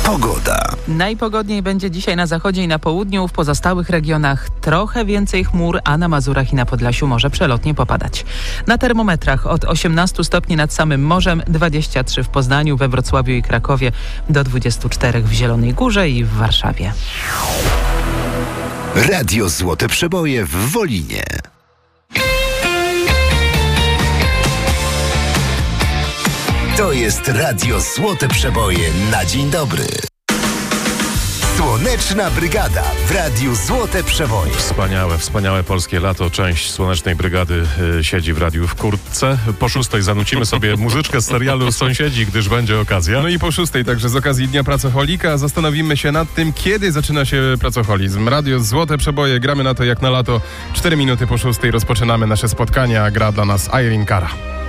Pogoda. Najpogodniej będzie dzisiaj na zachodzie i na południu, w pozostałych regionach trochę więcej chmur, a na Mazurach i na Podlasiu może przelotnie popadać. Na termometrach od 18 stopni nad samym morzem, 23 w Poznaniu, we Wrocławiu i Krakowie, do 24 w Zielonej Górze i w Warszawie. Radio Złote Przeboje w Wolinie. To jest Radio Złote Przeboje na dzień dobry. Słoneczna Brygada w Radiu Złote Przeboje. Wspaniałe polskie lato. Część Słonecznej Brygady siedzi w radiu w kurtce. Po 6 zanucimy sobie muzyczkę z serialu Sąsiedzi, gdyż będzie okazja. No i po 6, także z okazji Dnia Pracoholika, zastanowimy się nad tym, kiedy zaczyna się pracoholizm. Radio Złote Przeboje, gramy na to jak na lato. 4 minuty po 6 rozpoczynamy nasze spotkanie, a gra dla nas Irene Cara.